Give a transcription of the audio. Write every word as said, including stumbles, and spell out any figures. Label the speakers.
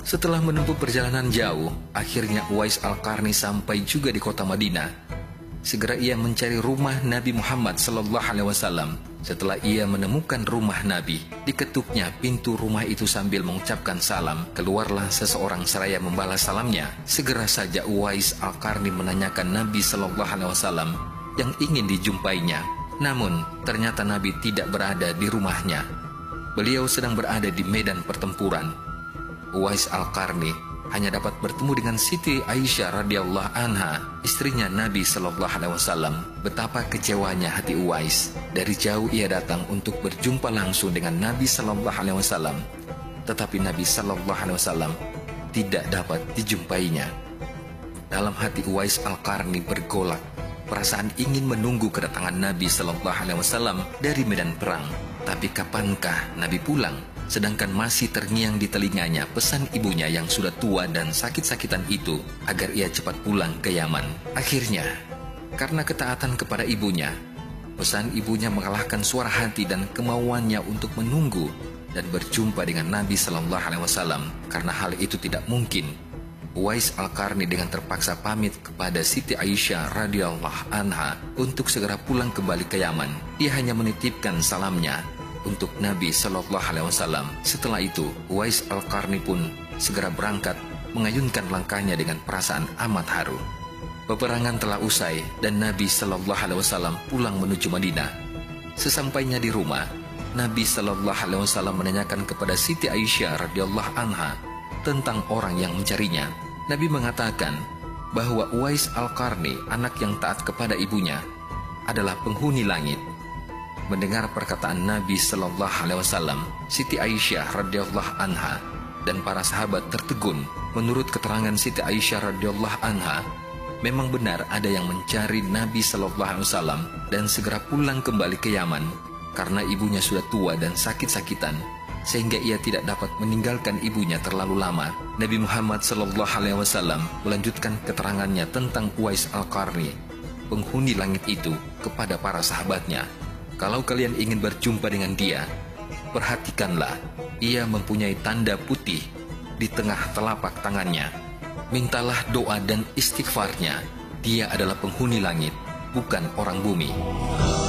Speaker 1: Setelah menempuh perjalanan jauh, akhirnya Uwais Al-Qarni sampai juga di kota Madinah. Segera ia mencari rumah Nabi Muhammad Sallallahu Alaihi Wasallam. Setelah ia menemukan rumah Nabi, diketuknya pintu rumah itu sambil mengucapkan salam. Keluarlah seseorang seraya membalas salamnya. Segera saja Uwais Al-Qarni menanyakan Nabi Sallallahu Alaihi Wasallam yang ingin dijumpainya. Namun ternyata Nabi tidak berada di rumahnya. Beliau sedang berada di medan pertempuran. Uwais Al-Qarni hanya dapat bertemu dengan Siti Aisyah radhiyallahu anha, istrinya Nabi Sallallahu Alaihi Wasallam. Betapa kecewanya hati Uwais. Dari jauh ia datang untuk berjumpa langsung dengan Nabi Sallallahu Alaihi Wasallam, tetapi Nabi Sallallahu Alaihi Wasallam tidak dapat dijumpainya. Dalam hati Uwais Al-Qarni bergolak, perasaan ingin menunggu kedatangan Nabi Sallallahu Alaihi Wasallam dari medan perang. Tapi kapankah Nabi pulang? Sedangkan masih terngiang di telinganya pesan ibunya yang sudah tua dan sakit-sakitan itu agar ia cepat pulang ke Yaman. Akhirnya, karena ketaatan kepada ibunya, pesan ibunya mengalahkan suara hati dan kemauannya untuk menunggu dan berjumpa dengan Nabi Sallallahu Alaihi Wasallam. Karena hal itu tidak mungkin, Uwais Al-Qarni dengan terpaksa pamit kepada Siti Aisyah radhiyallahu anha untuk segera pulang kembali ke Yaman. Dia hanya menitipkan salamnya untuk Nabi Sallallahu Alaihi Wasallam. Setelah itu, Uwais Al-Qarni pun segera berangkat, mengayunkan langkahnya dengan perasaan amat haru. Peperangan telah usai dan Nabi Sallallahu Alaihi Wasallam pulang menuju Madinah. Sesampainya di rumah, Nabi Sallallahu Alaihi Wasallam menanyakan kepada Siti Aisyah radhiyallahu anha tentang orang yang mencarinya. Nabi mengatakan bahwa Uwais Al-Qarni, anak yang taat kepada ibunya, adalah penghuni langit. Mendengar perkataan Nabi Sallallahu Alaihi Wasallam, Siti Aisyah radhiyallahu anha dan para sahabat tertegun. Menurut keterangan Siti Aisyah radhiyallahu anha, memang benar ada yang mencari Nabi Sallallahu Alaihi Wasallam dan segera pulang kembali ke Yaman karena ibunya sudah tua dan sakit-sakitan, sehingga ia tidak dapat meninggalkan ibunya terlalu lama. Nabi Muhammad Sallallahu Alaihi Wasallam melanjutkan keterangannya tentang Uwais Al-Qarni, penghuni langit itu, kepada para sahabatnya. Kalau kalian ingin berjumpa dengan dia, perhatikanlah, ia mempunyai tanda putih di tengah telapak tangannya. Mintalah doa dan istighfarnya. Dia adalah penghuni langit, bukan orang bumi.